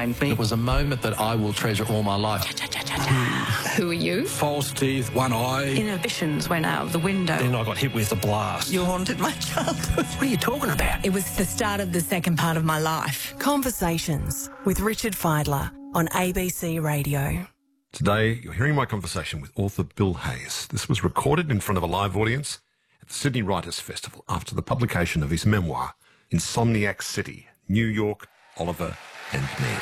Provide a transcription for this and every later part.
named me. It was a moment that I will treasure all my life. Who are you? False teeth, one eye. Inhibitions went out of the window. Then I got hit with a blast. You haunted my childhood. What are you talking about? It was the start of the second part of my life. Conversations with Richard Fidler on ABC Radio. Today, you're hearing my conversation with author Bill Hayes. This was recorded in front of a live audience at the Sydney Writers' Festival after the publication of his memoir, Insomniac City, New York, Oliver and Me.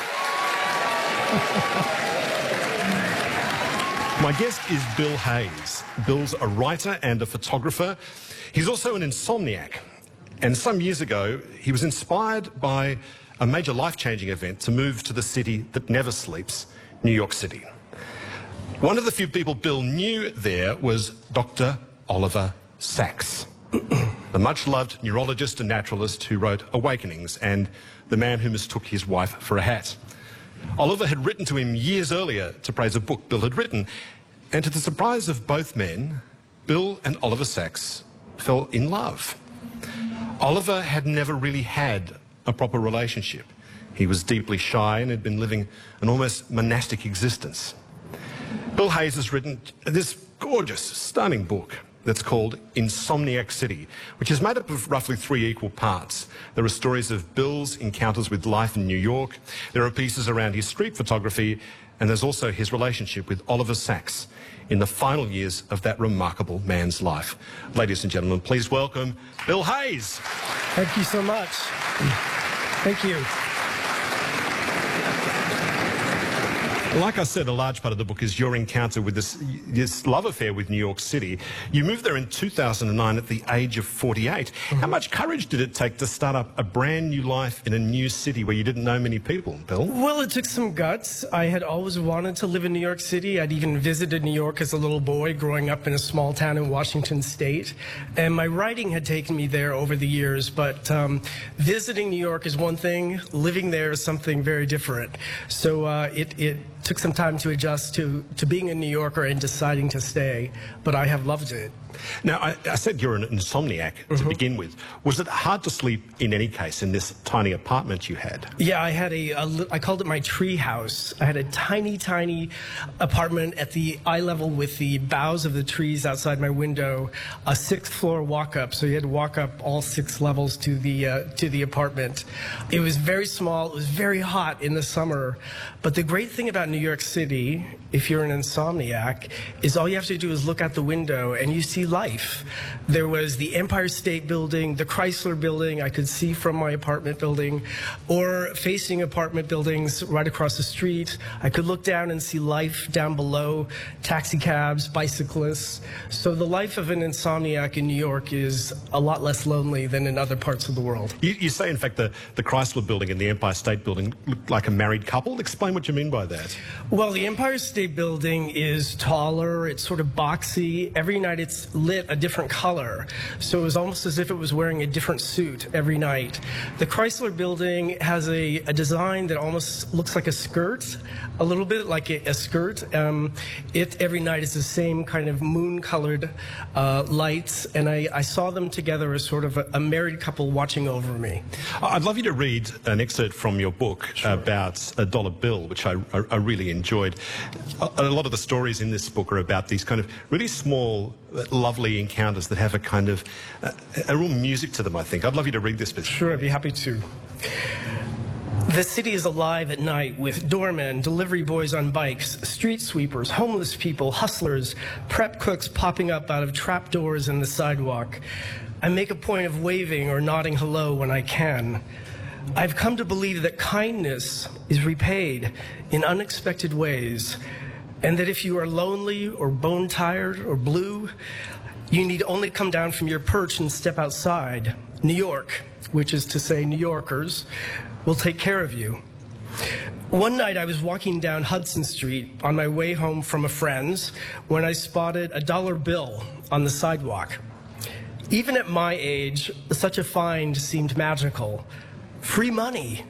My guest is Bill Hayes. Bill's a writer and a photographer. He's also an insomniac. And some years ago, he was inspired by a major life-changing event to move to the city that never sleeps, New York City. One of the few people Bill knew there was Dr. Oliver Sacks, the much-loved neurologist and naturalist who wrote Awakenings and The Man Who Mistook His Wife for a Hat. Oliver had written to him years earlier to praise a book Bill had written, and to the surprise of both men, Bill and Oliver Sacks fell in love. Oliver had never really had a proper relationship. He was deeply shy and had been living an almost monastic existence. Bill Hayes has written this gorgeous, stunning book that's called Insomniac City, which is made up of roughly 3 equal parts. There are stories of Bill's encounters with life in New York, there are pieces around his street photography, and there's also his relationship with Oliver Sacks in the final years of that remarkable man's life. Ladies and gentlemen, please welcome Bill Hayes. Thank you so much. Thank you. Like I said, a large part of the book is your encounter with this love affair with New York City. You moved there in 2009 at the age of 48. How much courage did it take to start up a brand new life in a new city where you didn't know many people, Bill? Well, it took some guts. I had always wanted to live in New York City. I'd even visited New York as a little boy growing up in a small town in Washington State. And my writing had taken me there over the years, but visiting New York is one thing, living there is something very different. So it took some time to adjust to being a New Yorker and deciding to stay, but I have loved it. Now, I said you're an insomniac to begin with. Was it hard to sleep in any case in this tiny apartment you had? Yeah, I had I called it my tree house. I had a tiny, tiny apartment at the eye level with the boughs of the trees outside my window, a 6th floor walk up, so you had to walk up all 6 levels to the apartment. It was very small, it was very hot in the summer, but the great thing about New York City, if you're an insomniac, is all you have to do is look out the window and you see life. There was the Empire State Building, the Chrysler Building I could see from my apartment building, or facing apartment buildings right across the street. I could look down and see life down below, taxi cabs, bicyclists. So the life of an insomniac in New York is a lot less lonely than in other parts of the world. You say, in fact, the Chrysler Building and the Empire State Building looked like a married couple. Explain what you mean by that. Well, the Empire State Building is taller, it's sort of boxy. Every night it's lit a different color, so it was almost as if it was wearing a different suit every night. The Chrysler Building has a design that almost looks like a skirt, a little bit like a skirt. It every night is the same kind of moon-colored lights, and I saw them together as sort of a married couple watching over me. I'd love you to read an excerpt from your book about a dollar bill, which I really enjoyed. A lot of the stories in this book are about these kind of really small, lovely encounters that have a kind of a real music to them, I think. I'd love you to read this bit. Sure, I'd be happy to. The city is alive at night with doormen, delivery boys on bikes, street sweepers, homeless people, hustlers, prep cooks popping up out of trap doors in the sidewalk. I make a point of waving or nodding hello when I can. I've come to believe that kindness is repaid in unexpected ways, and that if you are lonely or bone-tired or blue, you need only come down from your perch and step outside. New York, which is to say New Yorkers, will take care of you. One night I was walking down Hudson Street on my way home from a friend's when I spotted a dollar bill on the sidewalk. Even at my age, such a find seemed magical. Free money.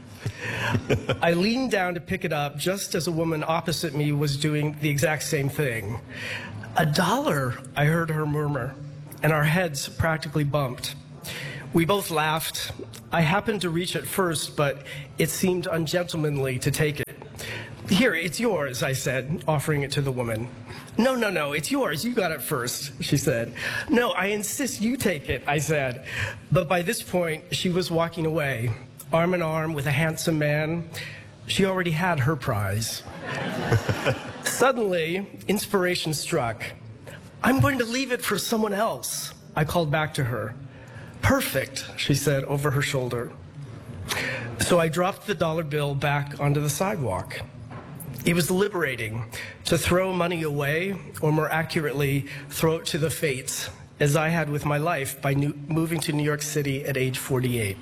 I leaned down to pick it up just as a woman opposite me was doing the exact same thing. $1, I heard her murmur, and our heads practically bumped. We both laughed. I happened to reach it first, but it seemed ungentlemanly to take it. Here, it's yours, I said, offering it to the woman. No, it's yours. You got it first, she said. No, I insist you take it, I said. But by this point, she was walking away, arm in arm with a handsome man. She already had her prize. Suddenly, inspiration struck. I'm going to leave it for someone else, I called back to her. Perfect, she said over her shoulder. So I dropped the dollar bill back onto the sidewalk. It was liberating to throw money away, or more accurately, throw it to the fates, as I had with my life by moving to New York City at age 48.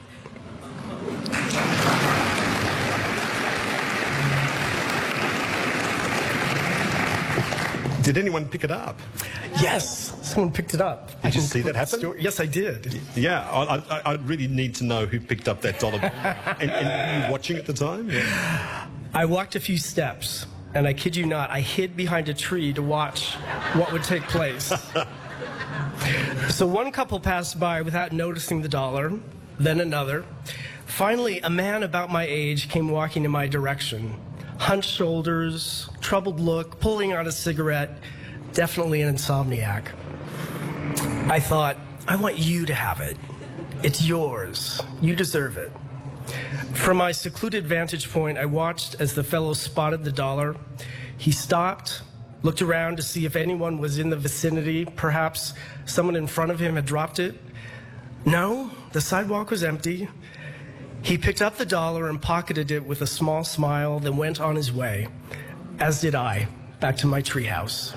Did anyone pick it up? Yes, someone picked it up. Did you see that happen? Yes, I did. Yeah, I really need to know who picked up that dollar bill. And were you watching at the time? Yeah. I walked a few steps, and I kid you not, I hid behind a tree to watch what would take place. So one couple passed by without noticing the dollar, then another. Finally, a man about my age came walking in my direction. Hunched shoulders, troubled look, pulling out a cigarette, definitely an insomniac. I thought, I want you to have it. It's yours. You deserve it. From my secluded vantage point, I watched as the fellow spotted the dollar. He stopped, looked around to see if anyone was in the vicinity. Perhaps someone in front of him had dropped it. No, the sidewalk was empty. He picked up the dollar and pocketed it with a small smile, then went on his way, as did I, back to my treehouse.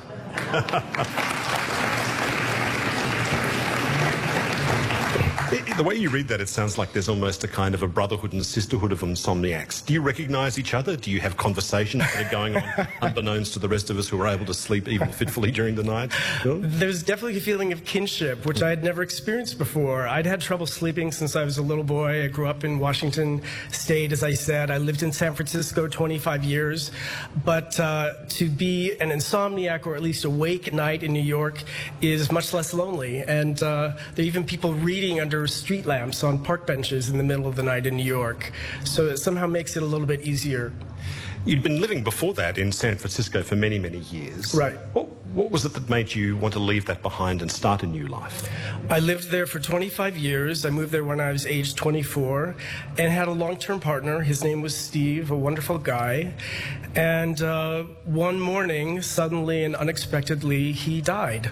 The way you read that, it sounds like there's almost a kind of a brotherhood and sisterhood of insomniacs. Do you recognize each other? Do you have conversations that are going on unbeknownst to the rest of us who are able to sleep even fitfully during the night? No? There's definitely a feeling of kinship, which I had never experienced before. I'd had trouble sleeping since I was a little boy. I grew up in Washington State, as I said. I lived in San Francisco 25 years. But to be an insomniac, or at least awake at night in New York, is much less lonely. And there are even people reading under street lamps on park benches in the middle of the night in New York. So it somehow makes it a little bit easier. You'd been living before that in San Francisco for many, many years. Right. What was it that made you want to leave that behind and start a new life? I lived there for 25 years. I moved there when I was age 24 and had a long-term partner. His name was Steve, a wonderful guy. And one morning, suddenly and unexpectedly, he died.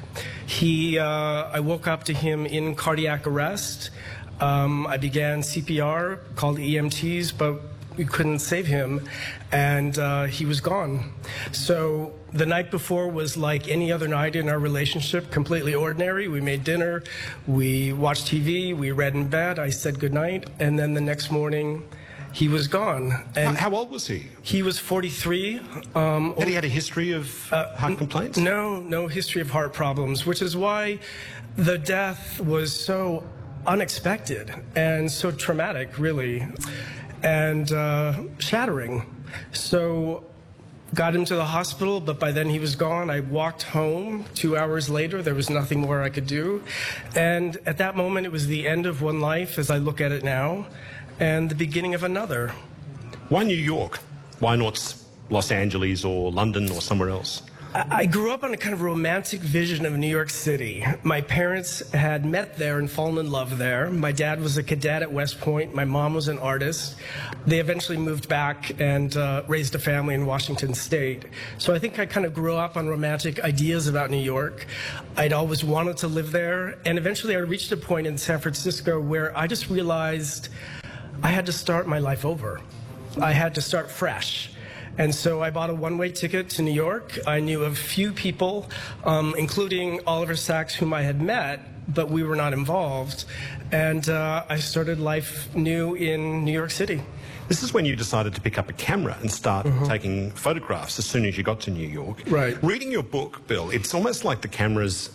I woke up to him in cardiac arrest. I began CPR, called EMTs, but we couldn't save him, and he was gone. So the night before was like any other night in our relationship, completely ordinary. We made dinner, we watched TV, we read in bed, I said goodnight, and then the next morning, he was gone. And how old was he? He was 43. Had he had a history of heart complaints? No history of heart problems, which is why the death was so unexpected and so traumatic, really, and shattering. So got him to the hospital, but by then he was gone. I walked home 2 hours later. There was nothing more I could do. And at that moment, it was the end of one life, as I look at it now, and the beginning of another. Why New York? Why not Los Angeles or London or somewhere else? I grew up on a kind of romantic vision of New York City. My parents had met there and fallen in love there. My dad was a cadet at West Point. My mom was an artist. They eventually moved back and raised a family in Washington State. So I think I kind of grew up on romantic ideas about New York. I'd always wanted to live there. And eventually I reached a point in San Francisco where I just realized I had to start my life over. I had to start fresh. And so I bought a one-way ticket to New York. I knew of few people, including Oliver Sacks, whom I had met, but we were not involved. And I started life new in New York City. This is when you decided to pick up a camera and start taking photographs as soon as you got to New York. Right. Reading your book, Bill, it's almost like the cameras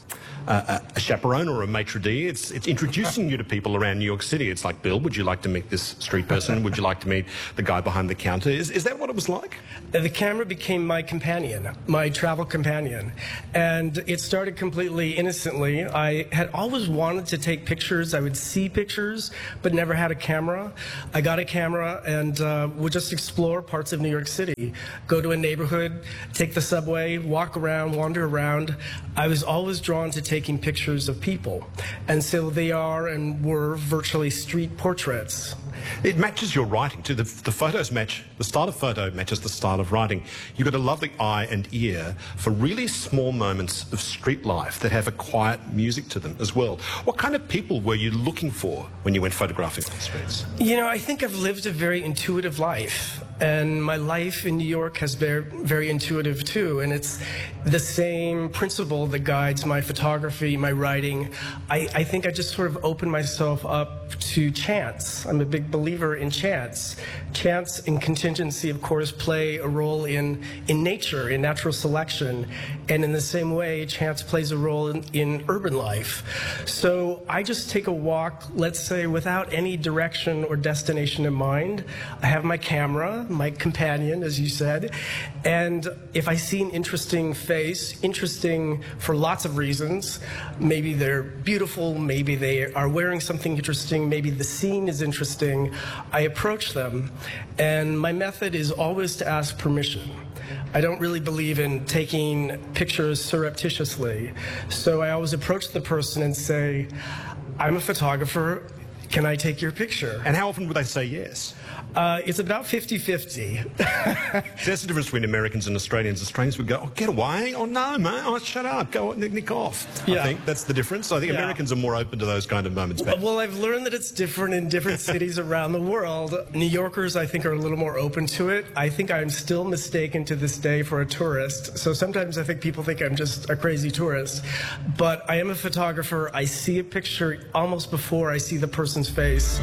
a chaperone or a maitre d'. It's introducing you to people around New York City. It's like, Bill, would you like to meet this street person? Would you like to meet the guy behind the counter? Is that what it was like? The camera became my companion, my travel companion. And it started completely innocently. I had always wanted to take pictures. I would see pictures, but never had a camera. I got a camera and would just explore parts of New York City. Go to a neighborhood, take the subway, walk around, wander around. I was always drawn to taking pictures of people. And so they are and were virtually street portraits. It matches your writing too. The photos match, the style of photo matches the style of writing. You've got a lovely eye and ear for really small moments of street life that have a quiet music to them as well. What kind of people were you looking for when you went photographing on the streets? You know, I think I've lived a very intuitive life. And my life in New York has been very intuitive too. And it's the same principle that guides my photography, my writing. I think I just sort of opened myself up to chance. I'm a big believer in chance. Chance and contingency, of course, play a role in nature, in natural selection. And in the same way, chance plays a role in urban life. So I just take a walk, let's say, without any direction or destination in mind. I have my camera, my companion, as you said, and if I see an interesting face, interesting for lots of reasons, maybe they're beautiful, maybe they are wearing something interesting, maybe the scene is interesting, I approach them, and my method is always to ask permission. I don't really believe in taking pictures surreptitiously, so I always approach the person and say, I'm a photographer, can I take your picture? And how often would they say yes? It's about 50-50. That's the difference between Americans and Australians. Australians would go, oh, get away. Oh, no, mate. Oh, shut up. Go nick off. Yeah. I think that's the difference. I think Americans are more open to those kind of moments. Well, I've learned that it's different in different cities around the world. New Yorkers, I think, are a little more open to it. I think I'm still mistaken to this day for a tourist. So sometimes I think people think I'm just a crazy tourist. But I am a photographer. I see a picture almost before I see the person's face.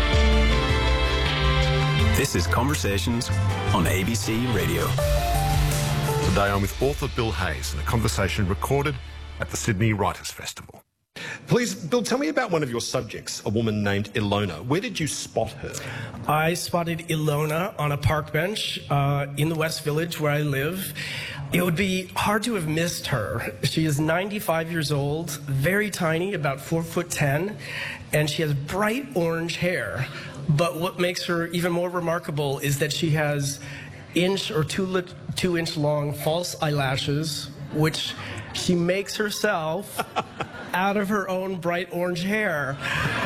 This is Conversations on ABC Radio. Today I'm with author Bill Hayes in a conversation recorded at the Sydney Writers' Festival. Please, Bill, tell me about one of your subjects, a woman named Ilona. Where did you spot her? I spotted Ilona on a park bench in the West Village where I live. It would be hard to have missed her. She is 95 years old, very tiny, about 4'10", and she has bright orange hair. But what makes her even more remarkable is that she has 1 or 2 inch long false eyelashes, which she makes herself out of her own bright orange hair.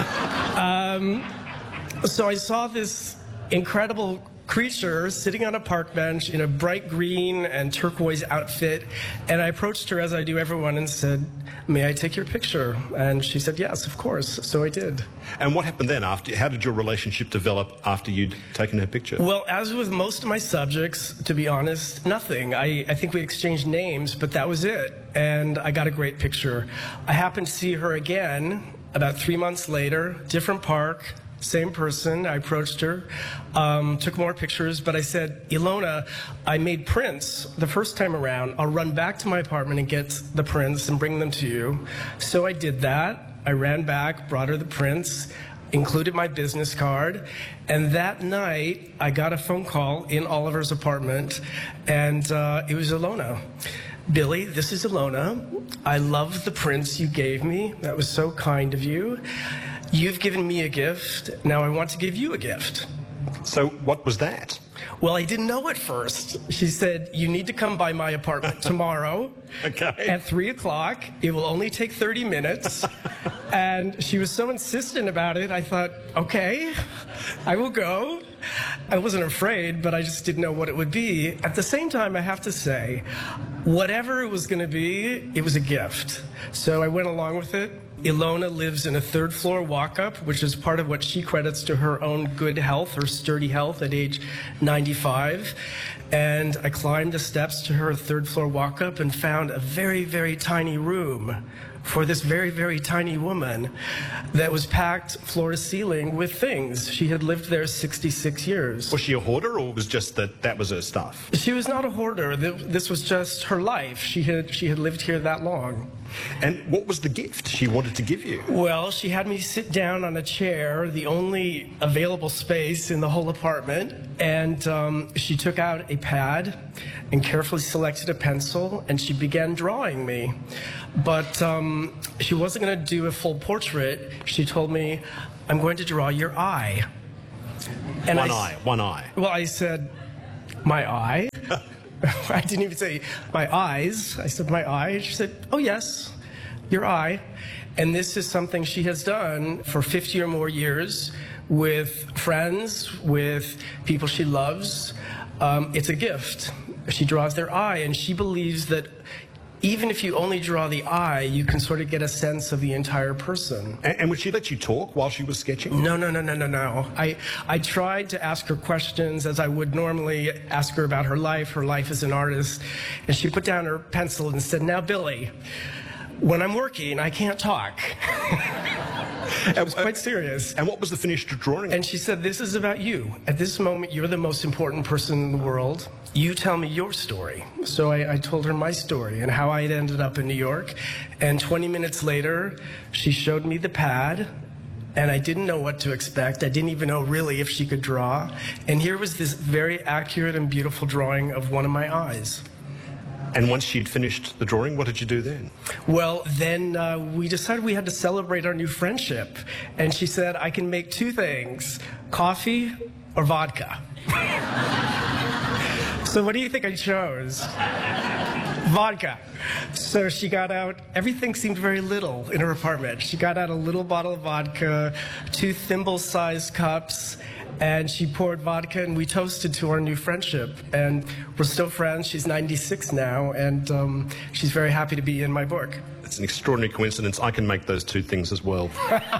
So I saw this incredible creature sitting on a park bench in a bright green and turquoise outfit, and I approached her, as I do everyone, and said, may I take your picture? And she said, yes, of course. So I did. And what happened then? How did your relationship develop after you'd taken her picture? Well, as with most of my subjects, to be honest, nothing. I think we exchanged names, but that was it. And I got a great picture. I happened to see her again about 3 months later, different park, same person. I approached her, took more pictures, but I said, Ilona, I made prints the first time around. I'll run back to my apartment and get the prints and bring them to you. So I did that. I ran back, brought her the prints, included my business card, and that night I got a phone call in Oliver's apartment, and it was Ilona. Billy, this is Ilona. I love the prints you gave me. That was so kind of you. You've given me a gift. Now I want to give you a gift. So what was that? Well, I didn't know at first. She said, you need to come by my apartment tomorrow at 3 o'clock. It will only take 30 minutes. And she was so insistent about it, I thought, okay, I will go. I wasn't afraid, but I just didn't know what it would be. At the same time, I have to say, whatever it was going to be, it was a gift. So I went along with it. Ilona lives in a 3rd floor walk-up, which is part of what she credits to her own good health or sturdy health at age 95. And I climbed the steps to her 3rd floor walk-up and found a very, very tiny room for this very, very tiny woman that was packed floor to ceiling with things. She had lived there 66 years. Was she a hoarder, or was just that was her stuff? She was not a hoarder. This was just her life. She had lived here that long. And what was the gift she wanted to give you? Well, she had me sit down on a chair, the only available space in the whole apartment, and she took out a pad and carefully selected a pencil, and she began drawing me. But she wasn't going to do a full portrait. She told me, "I'm going to draw your eye." And One eye. Well, I said, "My eye?" I didn't even say my eyes. I said my eye. She said, "Oh yes, your eye." And this is something she has done for 50 or more years with friends, with people she loves. It's a gift. She draws their eye, and she believes that even if you only draw the eye, you can sort of get a sense of the entire person. And would she let you talk while she was sketching? No. I tried to ask her questions as I would normally ask her about her life as an artist. And she put down her pencil and said, "Now, Billy, when I'm working, I can't talk." It was quite serious. And what was the finished drawing? And she said, "This is about you. At this moment, you're the most important person in the world. You tell me your story." So I told her my story and how I had ended up in New York. And 20 minutes later, she showed me the pad. And I didn't know what to expect. I didn't even know really if she could draw. And here was this very accurate and beautiful drawing of one of my eyes. And once she'd finished the drawing, what did you do then? Well, then we decided we had to celebrate our new friendship. And she said, "I can make two things, coffee or vodka." So what do you think I chose? Vodka. So she got out, everything seemed very little in her apartment. She got out a little bottle of vodka, 2 thimble-sized cups, and she poured vodka, and we toasted to our new friendship. And we're still friends. She's 96 now, and she's very happy to be in my book. It's an extraordinary coincidence. I can make those two things as well.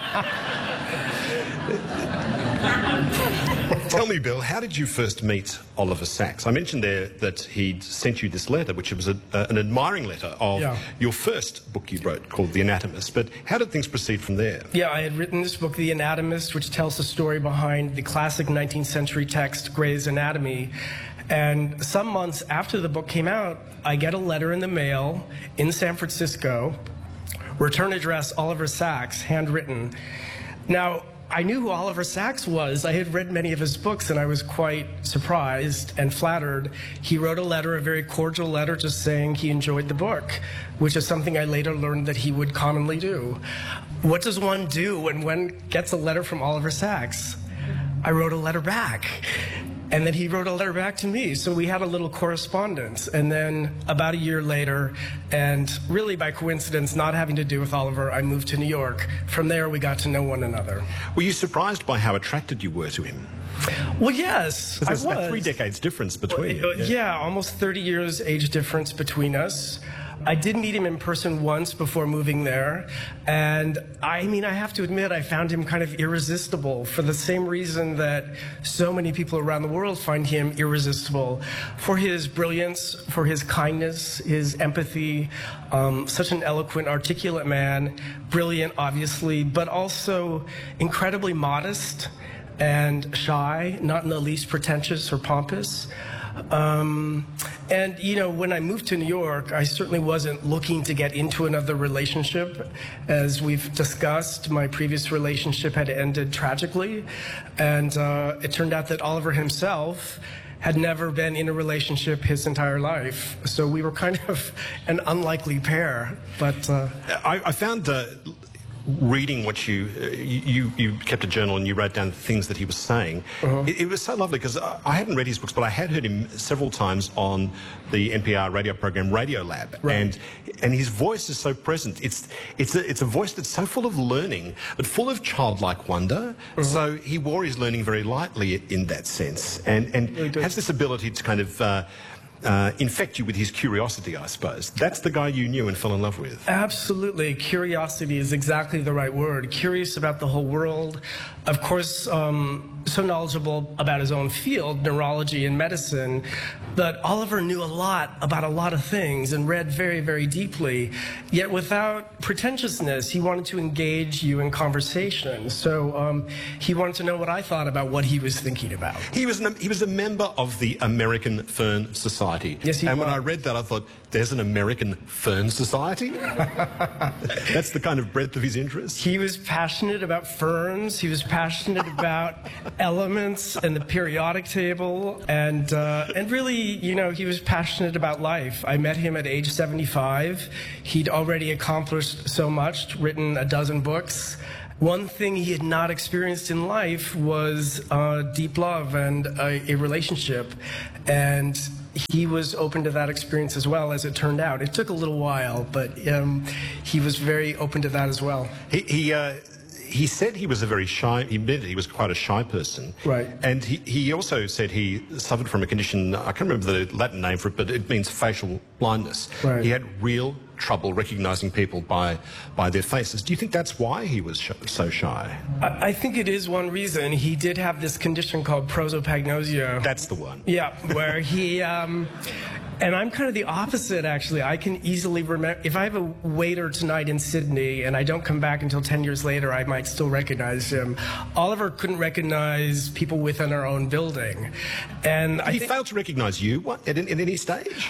Tell me, Bill, how did you first meet Oliver Sacks? I mentioned there that he'd sent you this letter, which was an admiring letter of your first book you wrote called The Anatomist. But how did things proceed from there? Yeah, I had written this book, The Anatomist, which tells the story behind the classic 19th century text, Gray's Anatomy. And some months after the book came out, I get a letter in the mail in San Francisco, return address Oliver Sacks, handwritten. Now, I knew who Oliver Sacks was. I had read many of his books, and I was quite surprised and flattered. He wrote a letter, a very cordial letter, just saying he enjoyed the book, which is something I later learned that he would commonly do. What does one do when one gets a letter from Oliver Sacks? I wrote a letter back. And then he wrote a letter back to me. So we had a little correspondence. And then about a year later, and really by coincidence, not having to do with Oliver, I moved to New York. From there, we got to know one another. Were you surprised by how attracted you were to him? Well, yes, I was. There's about 3 decades difference between you. Yeah, almost 30 years age difference between us. I did meet him in person once before moving there, and I mean, I have to admit, I found him kind of irresistible for the same reason that so many people around the world find him irresistible, for his brilliance, for his kindness, his empathy, such an eloquent, articulate man, brilliant, obviously, but also incredibly modest and shy, not in the least pretentious or pompous. And, you know, when I moved to New York, I certainly wasn't looking to get into another relationship. As we've discussed, my previous relationship had ended tragically. And it turned out that Oliver himself had never been in a relationship his entire life. So we were kind of an unlikely pair. But I found reading what you kept a journal and you wrote down things that he was saying. It was so lovely because I hadn't read his books, but I had heard him several times on the NPR radio program Radiolab, and his voice is so present. It's a voice that's so full of learning, but full of childlike wonder. So he wore his learning very lightly in that sense, and has this ability to kind of infect you with his curiosity, I suppose. That's the guy you knew and fell in love with. Absolutely. Curiosity is exactly the right word. Curious about the whole world. Of course, so knowledgeable about his own field, neurology and medicine, but Oliver knew a lot about a lot of things and read very, very deeply. Yet without pretentiousness, he wanted to engage you in conversation. So he wanted to know what I thought about what he was thinking about. He was a member of the American Fern Society. Yes, he and when was. I read that, I thought, there's an American Fern Society? That's the kind of breadth of his interest? He was passionate about ferns. He was passionate about elements and the periodic table. And really, you know, he was passionate about life. I met him at age 75. He'd already accomplished so much, written a dozen books. One thing he had not experienced in life was deep love and a relationship. And he was open to that experience as well, as it turned out. It took a little while, but he was very open to that as well. He said he was he admitted he was quite a shy person. Right. And he also said he suffered from a condition, I can't remember the Latin name for it, but it means facial blindness. Right. He had real trouble recognizing people by their faces. Do you think that's why he was so shy? I think it is one reason. He did have this condition called prosopagnosia. That's the one. Yeah, where he... And I'm kind of the opposite, actually. I can easily remember, if I have a waiter tonight in Sydney and I don't come back until 10 years later, I might still recognize him. Oliver couldn't recognize people within our own building. And Did he fail to recognize you at any stage?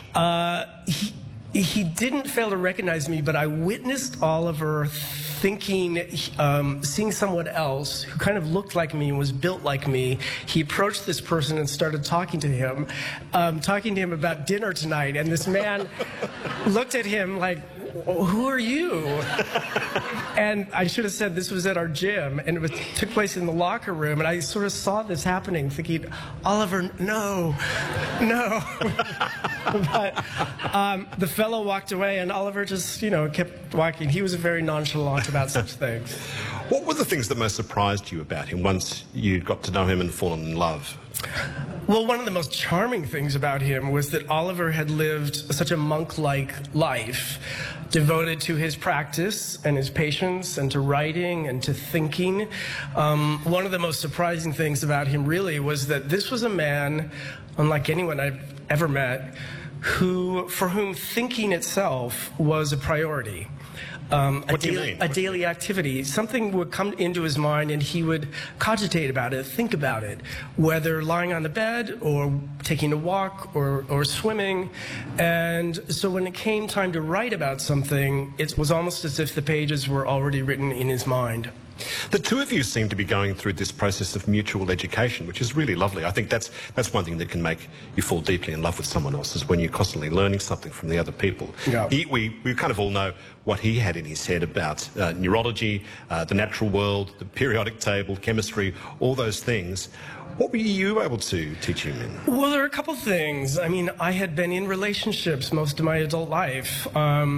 He didn't fail to recognize me, but I witnessed Oliver thinking, seeing someone else who kind of looked like me and was built like me. He approached this person and started talking to him about dinner tonight. And this man looked at him like, who are you? And I should have said this was at our gym, and it took place in the locker room, and I sort of saw this happening, thinking, Oliver, no. But the fellow walked away, and Oliver just, kept walking. He was very nonchalant about such things. What were the things that most surprised you about him once you got to know him and fallen in love? Well, one of the most charming things about him was that Oliver had lived such a monk-like life, devoted to his practice and his patience and to writing and to thinking. One of the most surprising things about him really was that this was a man, unlike anyone I've ever met, for whom thinking itself was a priority. What do you mean? A daily activity. Something would come into his mind and he would cogitate about it, think about it, whether lying on the bed or taking a walk or swimming. And so when it came time to write about something, it was almost as if the pages were already written in his mind. The two of you seem to be going through this process of mutual education, which is really lovely. I think that's one thing that can make you fall deeply in love with someone else, is when you're constantly learning something from the other people. Yeah. We kind of all know what he had in his head about neurology, the natural world, the periodic table, chemistry, all those things. What were you able to teach him in? Well, there are a couple things. I mean, I had been in relationships most of my adult life.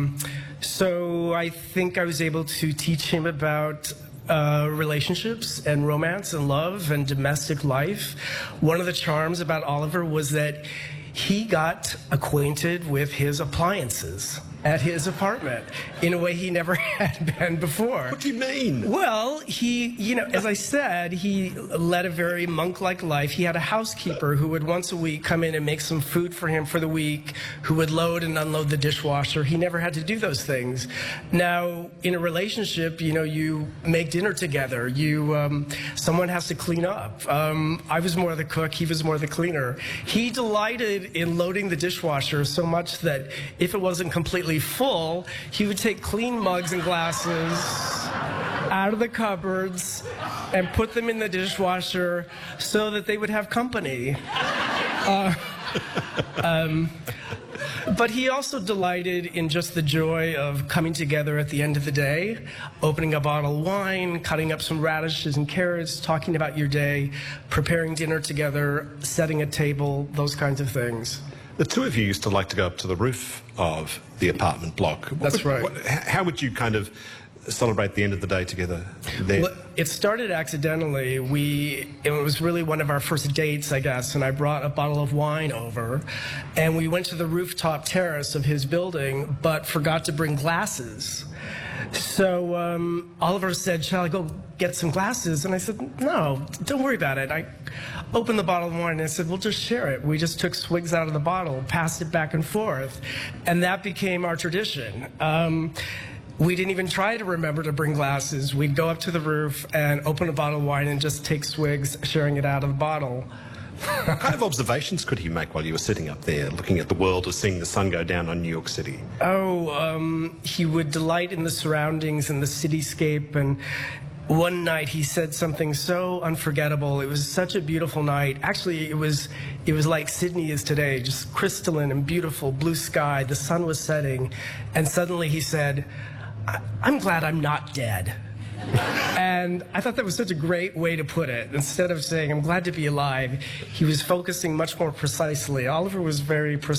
So I think I was able to teach him about relationships and romance and love and domestic life. One of the charms about Oliver was that he got acquainted with his appliances at his apartment in a way he never had been before. What do you mean? Well, he, as I said, he led a very monk-like life. He had a housekeeper who would once a week come in and make some food for him for the week, who would load and unload the dishwasher. He never had to do those things. Now, in a relationship, you make dinner together. Someone has to clean up. I was more the cook, he was more the cleaner. He delighted in loading the dishwasher so much that if it wasn't completely full, he would take clean mugs and glasses out of the cupboards and put them in the dishwasher so that they would have company. But he also delighted in just the joy of coming together at the end of the day, opening a bottle of wine, cutting up some radishes and carrots, talking about your day, preparing dinner together, setting a table, those kinds of things. The two of you used to like to go up to the roof of the apartment block. That's right. How would you kind of celebrate the end of the day together there? Well, it started accidentally. It was really one of our first dates, I guess, and I brought a bottle of wine over, and we went to the rooftop terrace of his building, but forgot to bring glasses. So Oliver said, "Shall I go get some glasses?" And I said, "No, don't worry about it." I opened the bottle of wine and I said, "We'll just share it." We just took swigs out of the bottle, passed it back and forth, and that became our tradition. We didn't even try to remember to bring glasses. We'd go up to the roof and open a bottle of wine and just take swigs, sharing it out of the bottle. What kind of observations could he make while you were sitting up there looking at the world or seeing the sun go down on New York City? He would delight in the surroundings and the cityscape. And one night he said something so unforgettable. It was such a beautiful night. Actually, it was like Sydney is today, just crystalline and beautiful, blue sky. The sun was setting. And suddenly he said, "I'm glad I'm not dead." And I thought that was such a great way to put it. Instead of saying, "I'm glad to be alive," he was focusing much more precisely. Oliver was very precise.